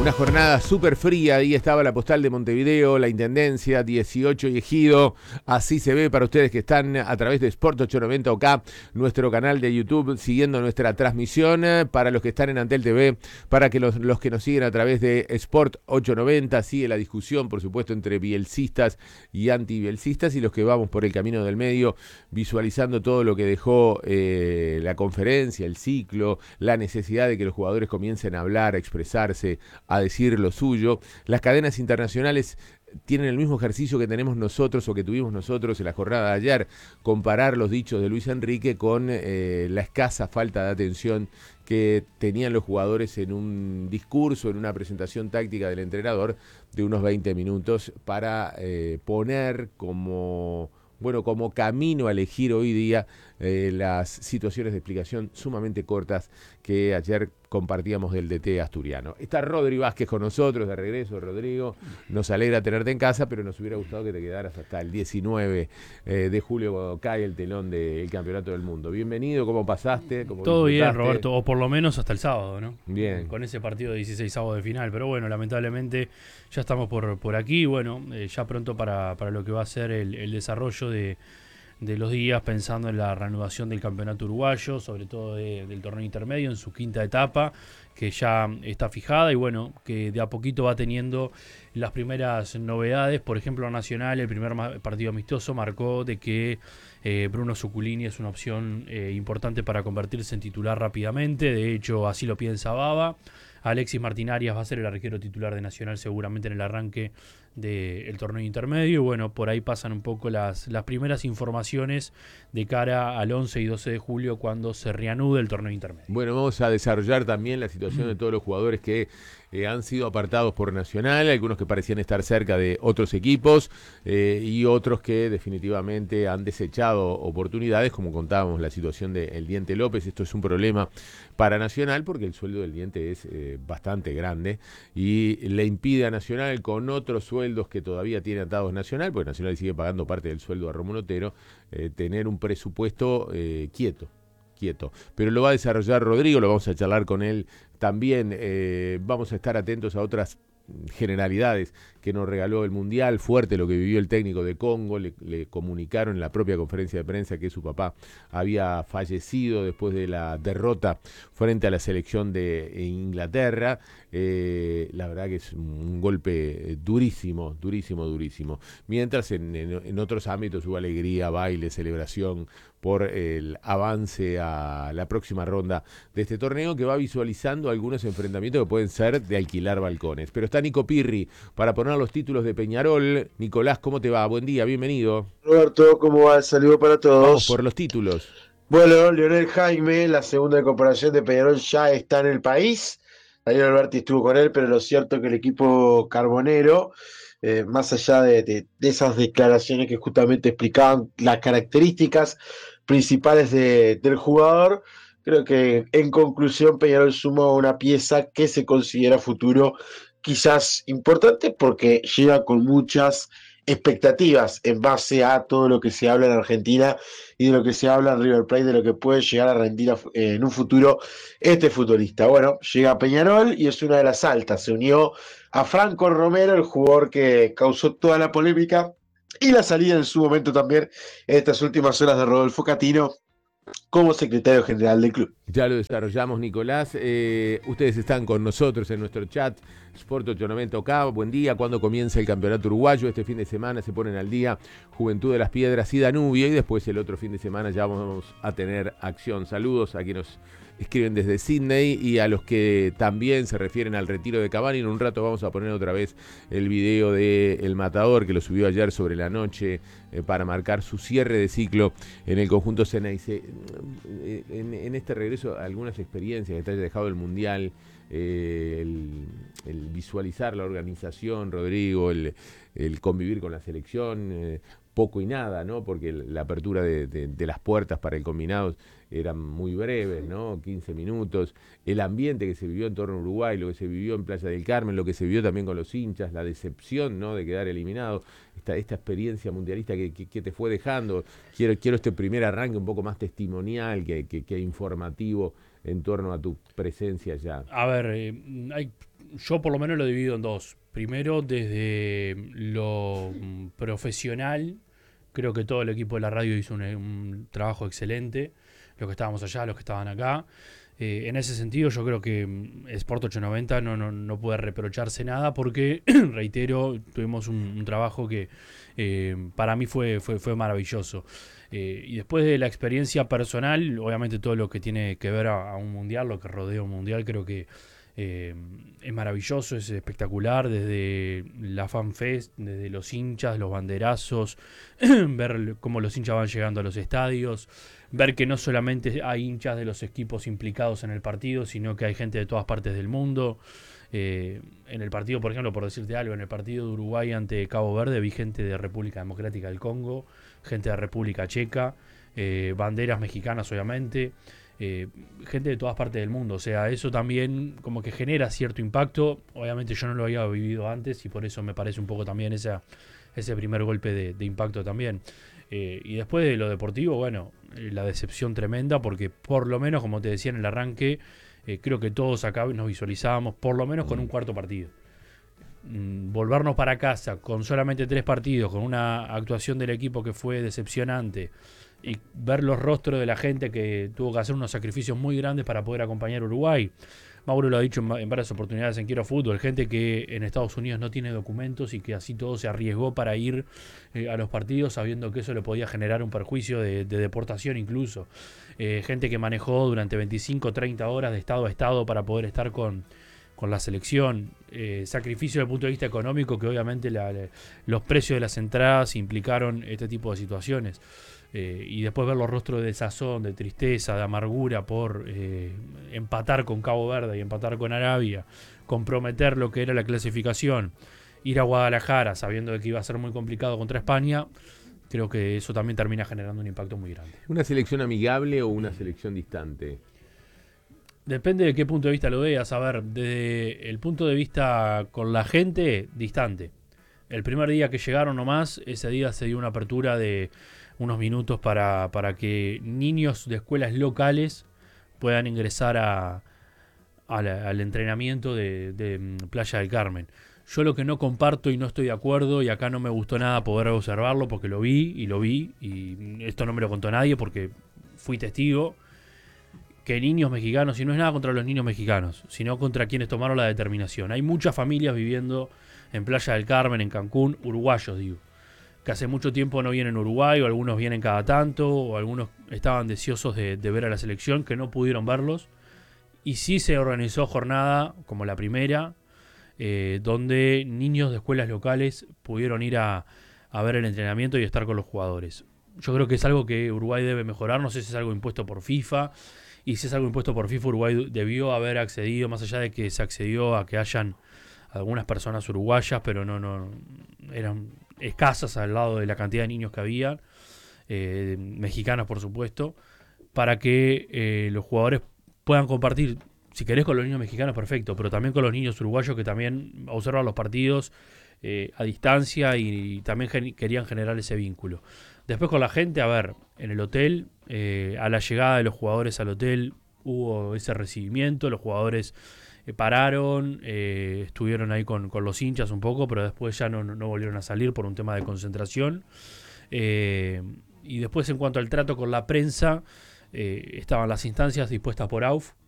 Una jornada súper fría, ahí estaba la postal de Montevideo, la Intendencia, 18 y Ejido, así se ve para ustedes que están a través de Sport 890 OK, nuestro canal de YouTube, siguiendo nuestra transmisión, para los que están en Antel TV, para que los que nos siguen a través de Sport 890, sigue la discusión, por supuesto, entre bielcistas y antibielcistas, y los que vamos por el camino del medio, visualizando todo lo que dejó la conferencia, el ciclo, la necesidad de que los jugadores comiencen a hablar, a expresarse, a decir lo suyo. Las cadenas internacionales tienen el mismo ejercicio que tenemos nosotros o que tuvimos nosotros en la jornada de ayer, comparar los dichos de Luis Enrique con la escasa falta de atención que tenían los jugadores en un discurso, en una presentación táctica del entrenador de unos 20 minutos para poner como camino a elegir hoy día las situaciones de explicación sumamente cortas que ayer compartíamos del DT asturiano. Está Rodri Vázquez con nosotros, de regreso. Rodrigo, nos alegra tenerte en casa, pero nos hubiera gustado que te quedaras hasta el 19 de julio, cuando cae el telón del Campeonato del Mundo. Bienvenido, ¿cómo pasaste? ¿Cómo todo disfrutaste? bien, Roberto, o por lo menos hasta el sábado, ¿no? Bien. Con ese partido de 16avos de final, pero bueno, lamentablemente ya estamos por aquí, bueno, ya pronto para lo que va a ser el desarrollo de los días, pensando en la reanudación del campeonato uruguayo, sobre todo del torneo intermedio en su quinta etapa, que ya está fijada y bueno, que de a poquito va teniendo las primeras novedades. Por ejemplo, Nacional, el primer partido amistoso, marcó de que Bruno Zuculini es una opción importante para convertirse en titular rápidamente. De hecho, así lo piensa Baba. Alexis Martín Arias va a ser el arquero titular de Nacional seguramente en el arranque del torneo intermedio. Y bueno, por ahí pasan un poco las primeras informaciones de cara al 11 y 12 de julio cuando se reanude el torneo intermedio. Bueno, vamos a desarrollar también la situación de todos los jugadores que han sido apartados por Nacional, algunos que parecían estar cerca de otros equipos y otros que definitivamente han desechado oportunidades, como contábamos la situación del Diente López. Esto es un problema para Nacional porque el sueldo del Diente es bastante grande y le impide a Nacional, con otros sueldos que todavía tiene atados Nacional, porque Nacional sigue pagando parte del sueldo a Rómulo Otero, tener un presupuesto quieto. Pero lo va a desarrollar Rodrigo, lo vamos a charlar con él también. Vamos a estar atentos a otras generalidades que nos regaló el Mundial. Fuerte lo que vivió el técnico de Congo. Le comunicaron en la propia conferencia de prensa que su papá había fallecido después de la derrota frente a la selección de Inglaterra. La verdad que es un golpe durísimo. Mientras en otros ámbitos hubo alegría, baile, celebración por el avance a la próxima ronda de este torneo, que va visualizando algunos enfrentamientos que pueden ser de alquilar balcones. Pero está Nico Pirri para poner los títulos de Peñarol. Nicolás, ¿cómo te va? Buen día, bienvenido. Roberto, ¿cómo va? Saludo para todos. Vamos por los títulos. Bueno, Leonel Jaime, la segunda incorporación de Peñarol, ya está en el país. Daniel Alberti estuvo con él, pero lo cierto es que el equipo carbonero, más allá de esas declaraciones que justamente explicaban las características principales del jugador, creo que en conclusión Peñarol suma una pieza que se considera futuro quizás importante porque llega con muchas expectativas en base a todo lo que se habla en Argentina y de lo que se habla en River Plate, de lo que puede llegar a rendir en un futuro este futbolista. Bueno, llega a Peñarol y es una de las altas. Se unió a Franco Romero, el jugador que causó toda la polémica y la salida en su momento también en estas últimas horas de Rodolfo Catino como secretario general del club. Ya lo desarrollamos, Nicolás. Ustedes están con nosotros en nuestro chat Sport 890 OK. Buen día. ¿Cuándo comienza el campeonato uruguayo? Este fin de semana se ponen al día Juventud de las Piedras y Danubio, y después el otro fin de semana ya vamos a tener acción. Saludos a quienes nos escriben desde Sydney y a los que también se refieren al retiro de Cavani. En un rato vamos a poner otra vez el video de El Matador, que lo subió ayer sobre la noche para marcar su cierre de ciclo en el conjunto Ceneice. En este regreso, algunas experiencias que te haya dejado el Mundial, el visualizar la organización, Rodrigo, el convivir con la selección, poco y nada, ¿no? Porque la apertura de las puertas para el combinado eran muy breves, ¿no? 15 minutos. El ambiente que se vivió en torno a Uruguay, lo que se vivió en Playa del Carmen, lo que se vivió también con los hinchas, la decepción, ¿no? De quedar eliminado, esta experiencia mundialista que te fue dejando. Quiero este primer arranque un poco más testimonial que informativo en torno a tu presencia ya. A ver, yo por lo menos lo divido en dos. Primero, desde lo profesional, creo que todo el equipo de la radio hizo un trabajo excelente. Los que estábamos allá, los que estaban acá. En ese sentido, yo creo que Sport 890 no puede reprocharse nada porque, reitero, tuvimos un trabajo que para mí fue maravilloso. Y después de la experiencia personal, obviamente todo lo que tiene que ver a un mundial, lo que rodea un mundial, creo que es maravilloso, es espectacular, desde la FanFest, desde los hinchas, los banderazos, ver cómo los hinchas van llegando a los estadios, ver que no solamente hay hinchas de los equipos implicados en el partido, sino que hay gente de todas partes del mundo. En el partido, por ejemplo, por decirte algo, en el partido de Uruguay ante Cabo Verde vi gente de República Democrática del Congo, gente de República Checa, banderas mexicanas obviamente, gente de todas partes del mundo. O sea, eso también como que genera cierto impacto. Obviamente yo no lo había vivido antes y por eso me parece un poco también ese primer golpe de impacto también. Y después de lo deportivo, bueno, la decepción tremenda porque por lo menos, como te decía en el arranque, creo que todos acá nos visualizábamos por lo menos con un cuarto partido. Volvernos para casa con solamente 3 partidos, con una actuación del equipo que fue decepcionante y ver los rostros de la gente que tuvo que hacer unos sacrificios muy grandes para poder acompañar a Uruguay. Mauro lo ha dicho en varias oportunidades en Quiero Fútbol, gente que en Estados Unidos no tiene documentos y que así todo se arriesgó para ir a los partidos sabiendo que eso le podía generar un perjuicio de deportación incluso. Gente que manejó durante 25 o 30 horas de estado a estado para poder estar con la selección. Sacrificio desde el punto de vista económico que obviamente los precios de las entradas implicaron este tipo de situaciones. Y después ver los rostros de desazón, de tristeza, de amargura por empatar con Cabo Verde y empatar con Arabia, comprometer lo que era la clasificación, ir a Guadalajara sabiendo de que iba a ser muy complicado contra España, creo que eso también termina generando un impacto muy grande. ¿Una selección amigable o una selección distante? Depende de qué punto de vista lo veas. A ver, desde el punto de vista con la gente, distante. El primer día que llegaron nomás, ese día se dio una apertura de unos minutos para que niños de escuelas locales puedan ingresar al entrenamiento de Playa del Carmen. Yo lo que no comparto y no estoy de acuerdo, y acá no me gustó nada poder observarlo porque lo vi, y esto no me lo contó nadie porque fui testigo, que niños mexicanos, y no es nada contra los niños mexicanos, sino contra quienes tomaron la determinación. Hay muchas familias viviendo en Playa del Carmen, en Cancún, uruguayos digo, que hace mucho tiempo no vienen a Uruguay, o algunos vienen cada tanto, o algunos estaban deseosos de ver a la selección, que no pudieron verlos. Y sí se organizó jornada, como la primera, donde niños de escuelas locales pudieron ir a ver el entrenamiento y estar con los jugadores. Yo creo que es algo que Uruguay debe mejorar, no sé si es algo impuesto por FIFA, y si es algo impuesto por FIFA, Uruguay debió haber accedido, más allá de que se accedió a que hayan algunas personas uruguayas, pero no eran escasas al lado de la cantidad de niños que había, mexicanos por supuesto, para que los jugadores puedan compartir, si querés con los niños mexicanos perfecto, pero también con los niños uruguayos que también observan los partidos a distancia y también querían generar ese vínculo. Después con la gente, a ver, en el hotel, a la llegada de los jugadores al hotel hubo ese recibimiento, los jugadores pararon, estuvieron ahí con los hinchas un poco, pero después ya no volvieron a salir por un tema de concentración. Y después en cuanto al trato con la prensa, estaban las instancias dispuestas por AUF,